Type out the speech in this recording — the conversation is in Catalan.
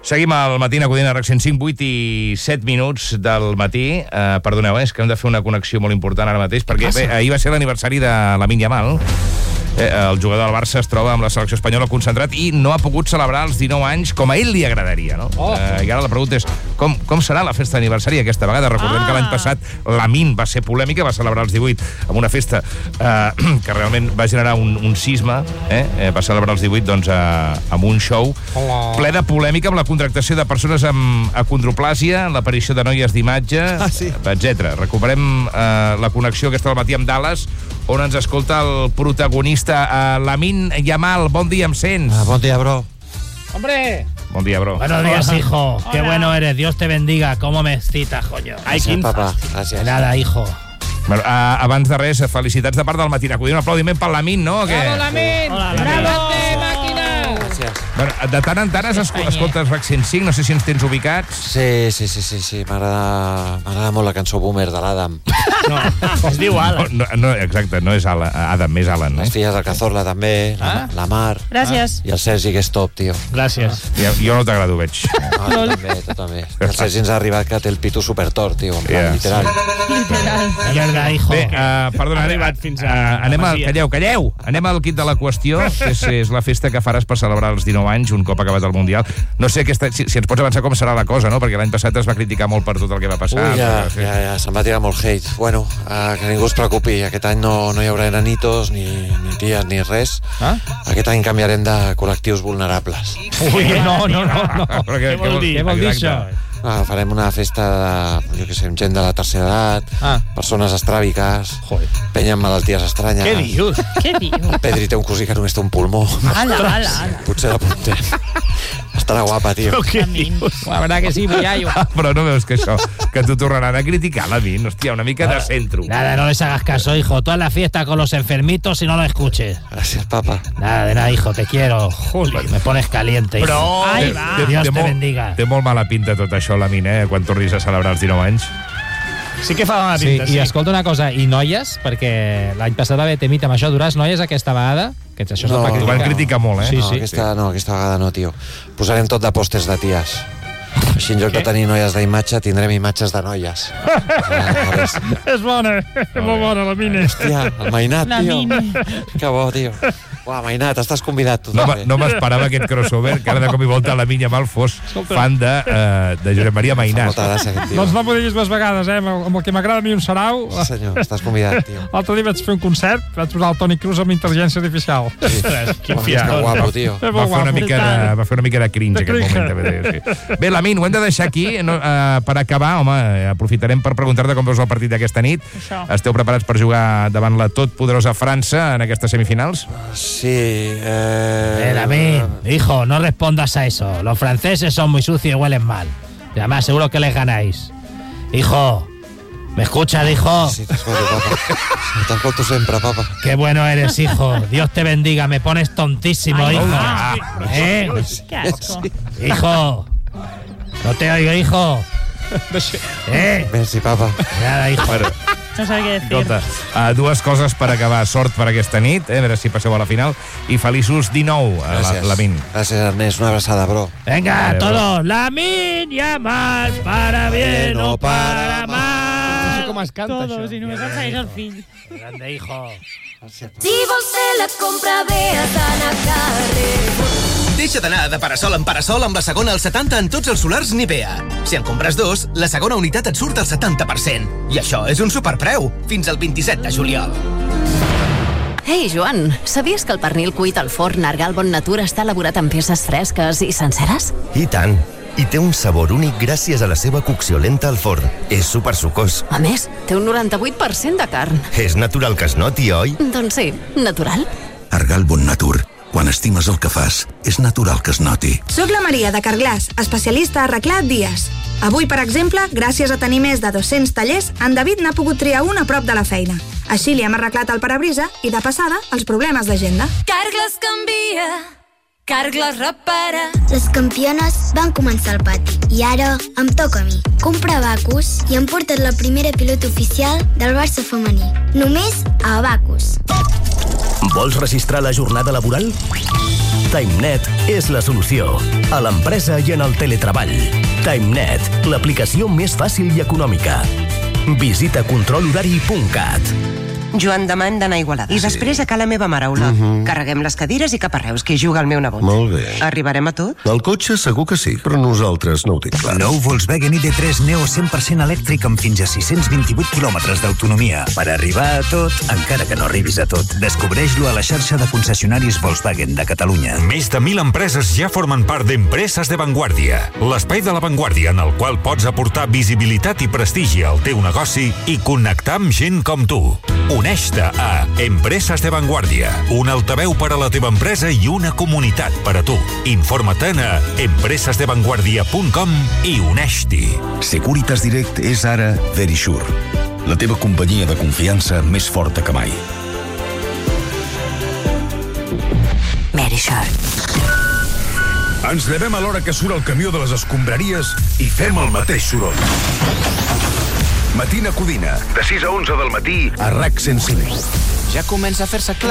Seguim al matí a Codina, RAC 105, 8 i 7 minuts del matí. Perdoneu, és que hem de fer una connexió molt important ara mateix, perquè ahir va ser l'aniversari de Lamine Yamal. El jugador del Barça es troba amb la selecció espanyola concentrat i no ha pogut celebrar els 19 anys com a ell li agradaria, no? I ara la pregunta és, com serà la festa d'aniversari aquesta vegada? Recordem que l'any passat Lamine va ser polèmica, va celebrar els 18 amb una festa que realment va generar un cisma, va celebrar els 18 doncs, amb un show ple de polèmica, amb la contractació de persones amb acondroplàsia, l'aparició de noies d'imatge, etc. Recuperem la connexió aquesta del matí amb Dallas, on ens escolta el protagonista Lamine Yamal. Bon dia, em sents? Bon dia, bro. ¡Hombre! Bon dia, bro. Buenos días, hijo. Qué bueno eres. Dios te bendiga. ¿Cómo me excitas, coño? Gràcies, papa. Gràcies. Nada, hijo. Bueno, abans de res, felicitats de part del matí. Un aplaudiment pel Lamine, no? Bravo, Lamine! Bravo, màquina! Gràcies. Bueno, de tant en tant escoltes RAC 105, no sé si ens tens ubicats. Sí. M'agrada molt la cançó Boomer de l'Adam. No, es diu Alan. No, exacte, no és Adam, és Alan. Les filles del Cazorla, també, la Mar. Gràcies. I el Sergi, que és top, tio. Gràcies. Jo no t'agrado, veig. No, tu també. El Sergi ens ha arribat que té el pitu supertort, tio, en plan literal. Mierda, hijo. Bé, perdona, calleu. Anem al kit de la qüestió, que és la festa que faràs per celebrar els 19 anys, un cop acabat el Mundial. No sé si ens pots avançar com serà la cosa, no? Perquè l'any passat es va criticar molt per tot el que va passar. Ja, se'm va tirar molt hate. Bueno, que ningú es preocupi. Aquest any no hi haurà nanitos, ni ties, ni res. Aquest any canviarem de col·lectius vulnerables. Ui, no. Què vol dir això? Farem una festa de, jo què sé, gent de la tercera edat, persones estràbiques, penya amb malalties estranyes. Què dius? El Pedri té un cosí que només té un pulmó. Ala. Potser l'apuntem. Estarà guapa, tio. La verdad que sí, Millayo. Però no veus que això, que t'ho tornaran a criticar, Lamine? Hòstia, una mica de centro. Nada, no les hagas caso, hijo. Tú en la fiesta con los enfermitos y no lo escuches. Gràcies, papa. Nada, de nada, hijo, te quiero. Juli, me pones caliente, hijo. Però, ai, va. Dios te bendiga. Té molt mala pinta tot això, Lamine, quan tornis a celebrar els 19 anys. Sí que fa mala pinta, I escolta una cosa, i noies, perquè l'any passat va haver temit amb això, duràs noies aquesta vegada? Que això No, Ho van criticar molt, Sí. Aquesta vegada no, tio. Posarem tot de pòsters de ties. Així, en lloc de tenir noies d'imatge, tindrem imatges de noies. És bona, molt bona, Lamine. Hòstia, el Mainat, tio. Que bo, tio. Uau, Mainat, estàs convidat, tu també. No m'esperava aquest crossover, que ara de cop i volta Lamine Yamal fos fan de Josep Maria Mainat. Molta gràcia, aquest tio. Doncs l'hem pogut dir dues vegades, amb el que m'agrada a mi un sarau. Sí, senyor, estàs convidat, tio. L'altre dia vaig fer un concert, vaig posar el Toni Cruz amb intel·ligència artificial. Quin Que guapo, tio. Va fer una mica de cringe aquest moment. Sí. Bé, Lamine, ho hem de deixar aquí. Per acabar, home, aprofitarem per preguntar-te com veus el partit d'aquesta nit. Esteu preparats per jugar davant la totpoderosa França en aquestes semifinals? Sí, Lamine, hijo, no respondas a eso. Los franceses son muy sucios y huelen mal. Y además, seguro que les ganáis. Hijo, ¿me escuchas, hijo? Sí, t'escolto, papa. T'escolto sempre, papa. Qué bueno eres, hijo. Dios te bendiga. Me pones tontísimo, hijo. Qué asco. Hijo. No te oigo, hijo. Merci, papa. Nada, hijo. No sabe què decir. Escolta, dues coses per acabar. Sort per aquesta nit, a veure si passeu a la final. I feliços 19, Lamine. Gràcies, Ernest. Una abraçada, bro. Venga, todos. Lamine Yamal, para bien o para mal. No sé com es canta, Todos, això. i només el segueix el fill. Grande, hijo. Si vols fer la compra, ve a Sana Carrer. Deixa d'anar de parasol en parasol amb la segona al 70 en tots els solars Nivea. Si en compres dos, la segona unitat et surt al 70%. I això és un superpreu, fins al 27 de juliol. Ei, Joan, sabies que el pernil cuit al forn Argal Bon Natura està elaborat amb peces fresques i senceres? I tant. I té un sabor únic gràcies a la seva cocció lenta al forn. És supersucós. A més, té un 98% de carn. És natural que es noti, oi? Doncs sí, natural. Argal Bon Natur. Quan estimes el que fas, és natural que es noti. Soc la Maria de Carglass, especialista a arreglar dies. Avui, per exemple, gràcies a tenir més de 200 tallers, en David n'ha pogut triar un a prop de la feina. Així li hem arreglat el parabrisa i, de passada, els problemes d'agenda. Carglass canvia, Carglass repara. Les campiones van començar al pati i ara em toca a mi. Compra Abacus i em porten la primera pilota oficial del Barça femení. Només a Abacus. Vols registrar la jornada laboral? TimeNet és la solució. A l'empresa i en el teletreball. TimeNet, l'aplicació més fàcil i econòmica. Visita controlhorari.cat. Joan, demà hem d'anar a Igualada. I després a ca la meva mare, Ola. Carreguem les cadires i cap a Reus, que hi juga el meu nebot. Molt bé. Arribarem a tot? El cotxe segur que sí, però nosaltres no ho tinc clar. Nou Volkswagen ID3 Neo 100% elèctric amb fins a 628 quilòmetres d'autonomia. Per arribar a tot, encara que no arribis a tot. Descobreix-lo a la xarxa de concessionaris Volkswagen de Catalunya. Més de 1.000 empreses ja formen part d'Empreses de Vanguardia, l'espai de la Vanguardia en el qual pots aportar visibilitat i prestigi al teu negoci i connectar amb gent com tu. Uneix-te a Empreses de Vanguardia, un altaveu per a la teva empresa i una comunitat per a tu. Informa't a empresesdevanguardia.com i uneix-t'hi. Securitas Direct és ara Verisure, la teva companyia de confiança més forta que mai. Verisure. Ens llevem a l'hora que surt el camió de les escombraries i fem el mateix soroll. Matina Codina, de 6 a 11 del matí a RAC 105. Ja comença a fer-se clar.